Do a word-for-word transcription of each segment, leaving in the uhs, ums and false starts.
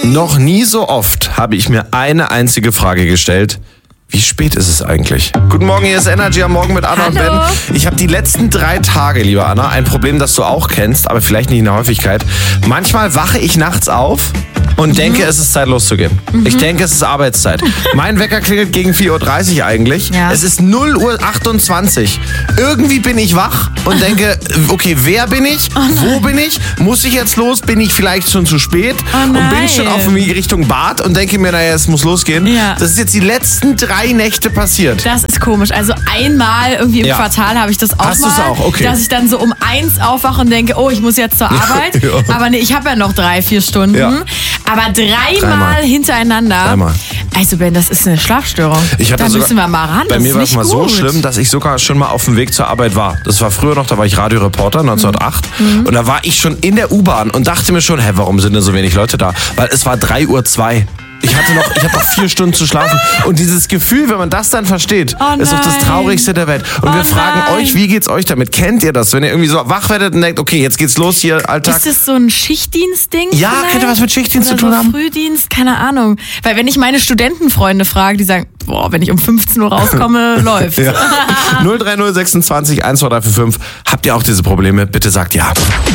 Noch nie so oft habe ich mir eine einzige Frage gestellt. Wie spät ist es eigentlich? Guten Morgen, hier ist Energy am Morgen mit Anna Hallo. und Ben. Ich habe die letzten drei Tage, liebe Anna, ein Problem, das du auch kennst, aber vielleicht nicht in der Häufigkeit. Manchmal wache ich nachts auf und mhm. denke, es ist Zeit loszugehen. Mhm. Ich denke, es ist Arbeitszeit. Mein Wecker klingelt gegen vier Uhr dreißig eigentlich. Ja. Es ist null Uhr achtundzwanzig. Irgendwie bin ich wach und denke, okay, wer bin ich? Oh Wo bin ich? Muss ich jetzt los? Bin ich vielleicht schon zu spät? Oh und bin nein. ich schon auf dem Weg Richtung Bad und denke mir, naja, es muss losgehen. Ja. Das ist jetzt die letzten drei Nächte passiert. Das ist komisch. Also einmal irgendwie im Ja. Quartal habe ich das auch Hast mal. du's auch? Okay. Dass ich dann so um eins aufwache und denke, oh, ich muss jetzt zur Arbeit. Ja. Aber nee, ich habe ja noch drei, vier Stunden. Ja. Aber dreimal, Dreimal. hintereinander. Dreimal. Also Ben, das ist eine Schlafstörung. Ich hatte da sogar, müssen wir mal ran. Bei das mir ist war es nicht mal so gut. schlimm, dass ich sogar schon mal auf dem Weg zur Arbeit war. Das war früher noch, da war ich Radioreporter, neunzehnhundertacht. Mhm. Und da war ich schon in der U-Bahn und dachte mir schon, hä, warum sind denn so wenig Leute da? Weil es war drei Uhr zwei. Ich hatte noch, ich hatte noch vier Stunden zu schlafen. Und dieses Gefühl, wenn man das dann versteht, Oh ist doch das nein. Traurigste der Welt. Und Oh wir fragen nein. euch, wie geht's euch damit? Kennt ihr das? Wenn ihr irgendwie so wach werdet und denkt, okay, jetzt geht's los hier, Alltag. Ist das so ein Schichtdienstding? Ja, vielleicht? könnte was mit Schichtdienst Oder zu tun so haben. Frühdienst, keine Ahnung. Weil wenn ich meine Studentenfreunde frage, die sagen, boah, wenn ich um fünfzehn Uhr rauskomme, läuft. Ja. null drei null sechsundzwanzig eins zwei drei vier fünf. Habt ihr auch diese Probleme? Bitte sagt ja.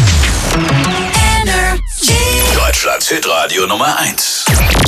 Deutschlands Hitradio Nummer eins.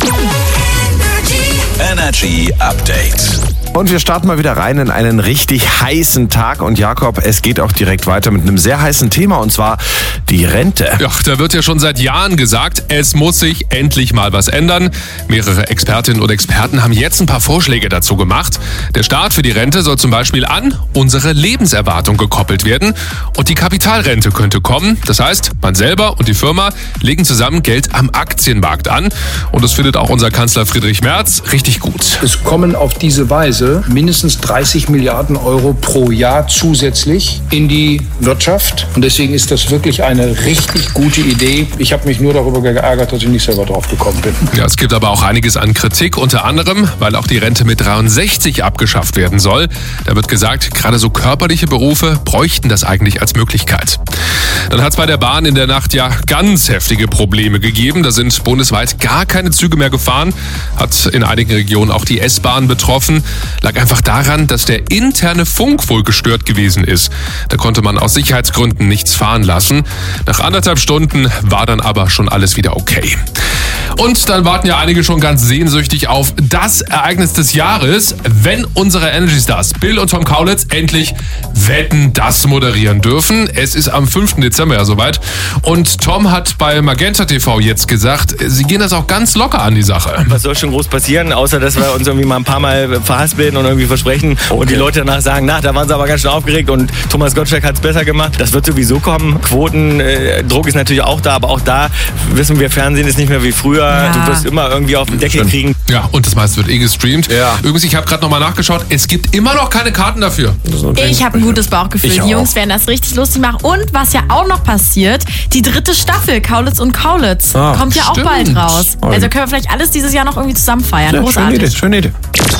Energy Update. Und wir starten mal wieder rein in einen richtig heißen Tag. Und Jakob, es geht auch direkt weiter mit einem sehr heißen Thema, und zwar die Rente. Ja, da wird ja schon seit Jahren gesagt, es muss sich endlich mal was ändern. Mehrere Expertinnen und Experten haben jetzt ein paar Vorschläge dazu gemacht. Der Start für die Rente soll zum Beispiel an unsere Lebenserwartung gekoppelt werden. Und die Kapitalrente könnte kommen. Das heißt, man selber und die Firma legen zusammen Geld am Aktienmarkt an. Und das findet auch unser Kanzler Friedrich Merz richtig gut. Es kommen auf diese Weise mindestens dreißig Milliarden Euro pro Jahr zusätzlich in die Wirtschaft. Und deswegen ist das wirklich eine richtig gute Idee. Ich habe mich nur darüber geärgert, dass ich nicht selber drauf gekommen bin. Ja, es gibt aber auch einiges an Kritik, unter anderem, weil auch die Rente mit dreiundsechzig abgeschafft werden soll. Da wird gesagt, gerade so körperliche Berufe bräuchten das eigentlich als Möglichkeit. Dann hat es bei der Bahn in der Nacht ja ganz heftige Probleme gegeben. Da sind bundesweit gar keine Züge mehr gefahren. Hat in einigen Regionen auch die S-Bahn betroffen. Lag einfach daran, dass der interne Funk wohl gestört gewesen ist. Da konnte man aus Sicherheitsgründen nichts fahren lassen. Nach anderthalb Stunden war dann aber schon alles wieder okay. Und dann warten ja einige schon ganz sehnsüchtig auf das Ereignis des Jahres, wenn unsere Energy Stars Bill und Tom Kaulitz endlich Wetten, das moderieren dürfen. Es ist am fünften Dezember ja soweit. Und Tom hat bei Magenta T V jetzt gesagt, sie gehen das auch ganz locker an die Sache. Was soll schon groß passieren, außer dass wir uns irgendwie mal ein paar Mal verhaspeln und irgendwie versprechen und die Leute danach sagen, na, da waren sie aber ganz schön aufgeregt und Thomas Gottschalk hat es besser gemacht. Das wird sowieso kommen. Quotendruck ist natürlich auch da, aber auch da wissen wir, Fernsehen ist nicht mehr wie früher. Ja. Du wirst immer irgendwie auf den Deckel kriegen. Ja, und das meiste wird eh gestreamt. Ja. Übrigens, ich habe gerade nochmal nachgeschaut, es gibt immer noch keine Karten dafür. Ich habe ein gutes Bauchgefühl. Ich Die auch. Jungs werden das richtig lustig machen. Und was ja auch noch passiert, die dritte Staffel, Kaulitz und Kaulitz, Ah, kommt ja auch stimmt. bald raus. Also können wir vielleicht alles dieses Jahr noch irgendwie zusammen feiern. Ja, schöne Großartig. Idee, schöne Idee.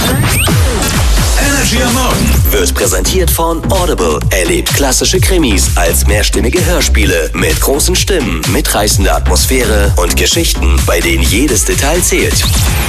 Energy am Morgen wird präsentiert von Audible. Erlebt klassische Krimis als mehrstimmige Hörspiele mit großen Stimmen, mitreißender Atmosphäre und Geschichten, bei denen jedes Detail zählt.